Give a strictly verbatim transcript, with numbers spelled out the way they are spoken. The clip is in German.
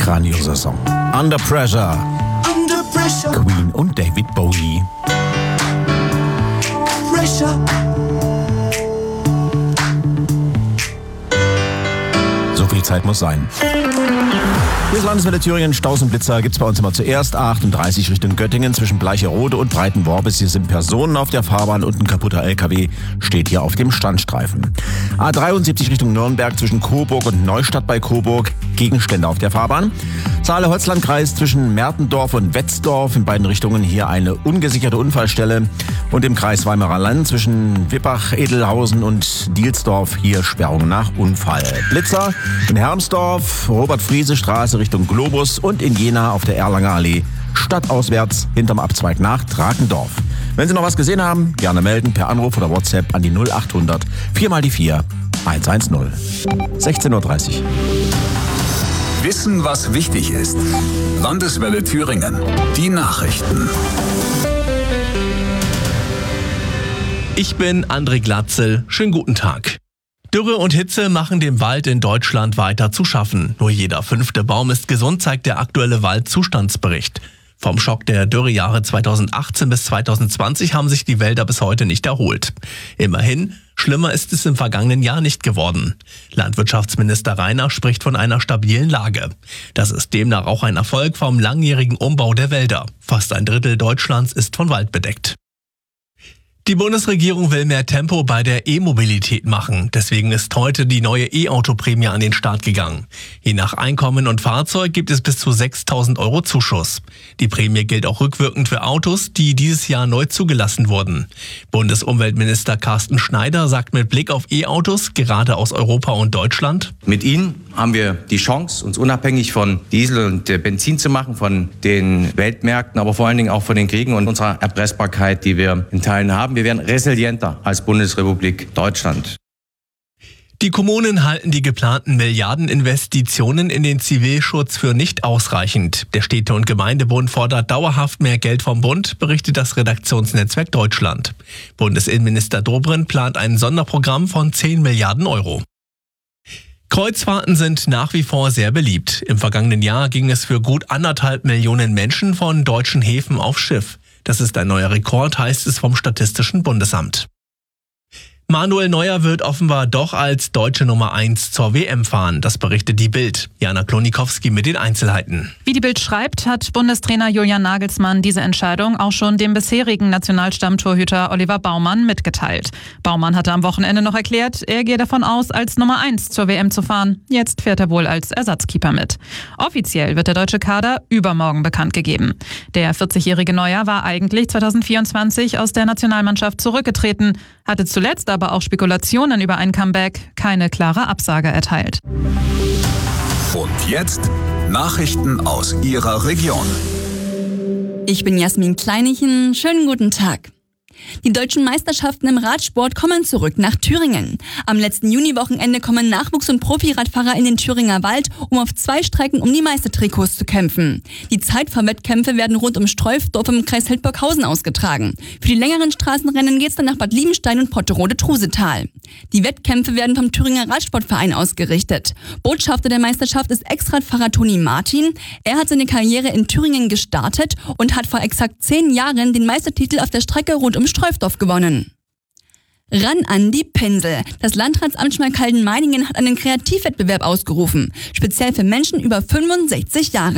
Grandiose Song. Under Pressure. Under pressure. Queen und David Bowie. Pressure. So viel Zeit muss sein. Hier ist Landeswelle Thüringen, Staus und Blitzer gibt's bei uns immer zuerst. A achtunddreißig Richtung Göttingen zwischen Bleicherode und Breitenworbis. Hier sind Personen auf der Fahrbahn und ein kaputter L K W steht hier auf dem Standstreifen. A dreiundsiebzig Richtung Nürnberg zwischen Coburg und Neustadt bei Coburg. Gegenstände auf der Fahrbahn. Saale-Holzland-Kreis zwischen Mertendorf und Wetzdorf. In beiden Richtungen hier eine ungesicherte Unfallstelle. Und im Kreis Weimarer Land zwischen Wippach, Edelhausen und Dielsdorf hier Sperrung nach Unfall. Blitzer in Hermsdorf, Robert-Friese-Straße Richtung Globus und in Jena auf der Erlanger Allee stadtauswärts hinterm Abzweig nach Drakendorf. Wenn Sie noch was gesehen haben, gerne melden per Anruf oder WhatsApp an die null achthundert vier mal die vier hundertzehn. sechzehn Uhr dreißig. Wissen, was wichtig ist. Landeswelle Thüringen. Die Nachrichten. Ich bin André Glatzel. Schönen guten Tag. Dürre und Hitze machen dem Wald in Deutschland weiter zu schaffen. Nur jeder fünfte Baum ist gesund, zeigt der aktuelle Waldzustandsbericht. Vom Schock der Dürrejahre zweitausendachtzehn bis zweitausendzwanzig haben sich die Wälder bis heute nicht erholt. Immerhin, schlimmer ist es im vergangenen Jahr nicht geworden. Landwirtschaftsminister Rainer spricht von einer stabilen Lage. Das ist demnach auch ein Erfolg vom langjährigen Umbau der Wälder. Fast ein Drittel Deutschlands ist von Wald bedeckt. Die Bundesregierung will mehr Tempo bei der E-Mobilität machen. Deswegen ist heute die neue E-Auto-Prämie an den Start gegangen. Je nach Einkommen und Fahrzeug gibt es bis zu sechstausend Euro Zuschuss. Die Prämie gilt auch rückwirkend für Autos, die dieses Jahr neu zugelassen wurden. Bundesumweltminister Carsten Schneider sagt mit Blick auf E-Autos, gerade aus Europa und Deutschland: Mit ihnen haben wir die Chance, uns unabhängig von Diesel und Benzin zu machen, von den Weltmärkten, aber vor allen Dingen auch von den Kriegen und unserer Erpressbarkeit, die wir in Teilen haben. Wir werden resilienter als Bundesrepublik Deutschland. Die Kommunen halten die geplanten Milliardeninvestitionen in den Zivilschutz für nicht ausreichend. Der Städte- und Gemeindebund fordert dauerhaft mehr Geld vom Bund, berichtet das Redaktionsnetzwerk Deutschland. Bundesinnenminister Dobrindt plant ein Sonderprogramm von zehn Milliarden Euro. Kreuzfahrten sind nach wie vor sehr beliebt. Im vergangenen Jahr ging es für gut anderthalb Millionen Menschen von deutschen Häfen aufs Schiff. Das ist ein neuer Rekord, heißt es vom Statistischen Bundesamt. Manuel Neuer wird offenbar doch als deutsche Nummer eins zur W M fahren. Das berichtet die Bild. Jana Klonikowski mit den Einzelheiten. Wie die Bild schreibt, hat Bundestrainer Julian Nagelsmann diese Entscheidung auch schon dem bisherigen Nationalstammtorhüter Oliver Baumann mitgeteilt. Baumann hatte am Wochenende noch erklärt, er gehe davon aus, als Nummer eins zur W M zu fahren. Jetzt fährt er wohl als Ersatzkeeper mit. Offiziell wird der deutsche Kader übermorgen bekannt gegeben. Der vierzigjährige Neuer war eigentlich zweitausendvierundzwanzig aus der Nationalmannschaft zurückgetreten, hatte zuletzt aber auch Spekulationen über ein Comeback keine klare Absage erteilt. Und jetzt Nachrichten aus Ihrer Region. Ich bin Jasmin Kleinichen. Schönen guten Tag. Die deutschen Meisterschaften im Radsport kommen zurück nach Thüringen. Am letzten Juniwochenende kommen Nachwuchs- und Profiradfahrer in den Thüringer Wald, um auf zwei Strecken um die Meistertrikots zu kämpfen. Die Zeitfahrwettkämpfe werden rund um Streufdorf im Kreis Hildburghausen ausgetragen. Für die längeren Straßenrennen geht's dann nach Bad Liebenstein und Potterode-Trusetal. Die Wettkämpfe werden vom Thüringer Radsportverein ausgerichtet. Botschafter der Meisterschaft ist Ex-Radfahrer Toni Martin. Er hat seine Karriere in Thüringen gestartet und hat vor exakt zehn Jahren den Meistertitel auf der Strecke rund um Streufdorf gewonnen. Ran an die Pinsel. Das Landratsamt Schmalkalden-Meiningen hat einen Kreativwettbewerb ausgerufen. Speziell für Menschen über fünfundsechzig Jahre.